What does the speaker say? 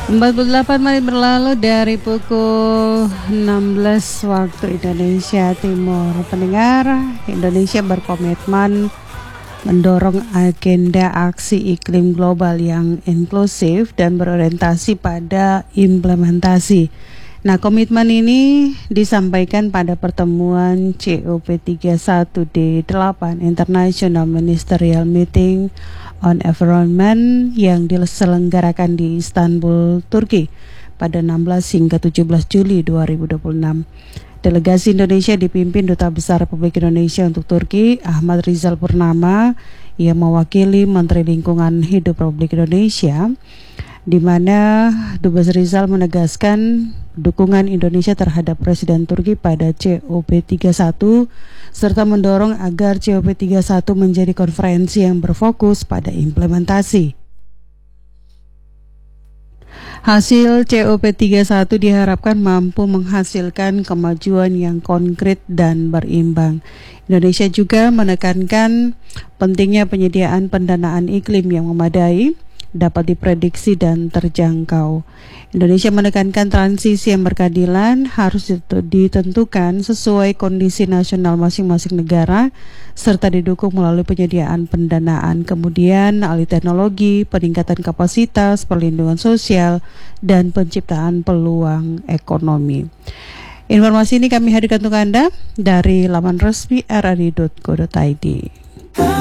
48 menit berlalu dari pukul 16 waktu Indonesia Timur. Pendengar, Indonesia berkomitmen mendorong agenda aksi iklim global yang inklusif dan berorientasi pada implementasi. Nah, komitmen ini disampaikan pada pertemuan COP31D8 International Ministerial Meeting on Environment yang diselenggarakan di Istanbul, Turki pada 16 hingga 17 Juli 2026. Delegasi Indonesia dipimpin Duta Besar Republik Indonesia untuk Turki, Ahmad Rizal Purnama, yang mewakili Menteri Lingkungan Hidup Republik Indonesia, di mana Dubes Rizal menegaskan dukungan Indonesia terhadap Presiden Turki pada COP31 serta mendorong agar COP31 menjadi konferensi yang berfokus pada implementasi. Hasil COP31 diharapkan mampu menghasilkan kemajuan yang konkret dan berimbang. Indonesia juga menekankan pentingnya penyediaan pendanaan iklim yang memadai, dapat diprediksi dan terjangkau. Indonesia menekankan transisi yang berkeadilan harus ditentukan sesuai kondisi nasional masing-masing negara serta didukung melalui penyediaan pendanaan, kemudian alih teknologi, peningkatan kapasitas, perlindungan sosial, dan penciptaan peluang ekonomi. Informasi ini kami hadirkan untuk Anda dari laman resmi rri.co.id.